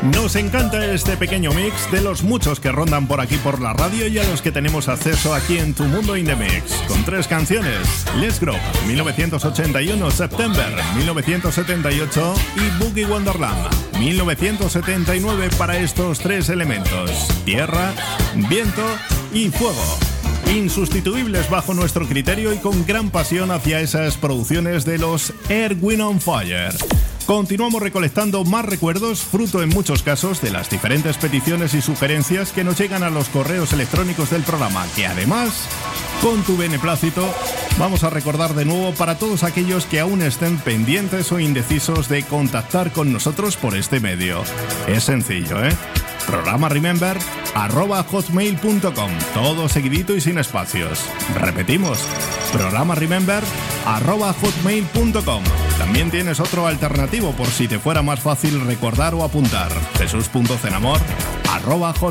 Nos encanta este pequeño mix de los muchos que rondan por aquí por la radio y a los que tenemos acceso aquí en Tu Mundo in the Mix, con 3 canciones: Let's Grow, 1981, September, 1978 y Boogie Wonderland, 1979, para estos 3 elementos: tierra, viento y fuego. Insustituibles bajo nuestro criterio y con gran pasión hacia esas producciones de los Earth, Wind and Fire. Continuamos recolectando más recuerdos, fruto en muchos casos de las diferentes peticiones y sugerencias que nos llegan a los correos electrónicos del programa, que además, con tu beneplácito, vamos a recordar de nuevo para todos aquellos que aún estén pendientes o indecisos de contactar con nosotros por este medio. Es sencillo, ¿eh? Programa Remember @hotmail.com, todo seguidito y sin espacios. Repetimos, programa Remember @hotmail.com. También tienes otro alternativo por si te fuera más fácil recordar o apuntar: jesus.cenamor @hotmail.com.